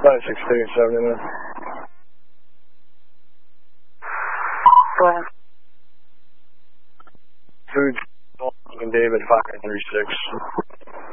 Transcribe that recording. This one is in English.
56, taking 70 minutes. Go ahead. Food, David, 536.